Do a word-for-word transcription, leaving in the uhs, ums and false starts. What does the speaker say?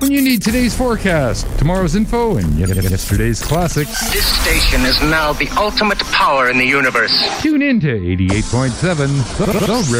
When you need today's forecast, tomorrow's info, and yesterday's classics, This station is now the ultimate power in the universe. tune in to eighty-eight point seven The, the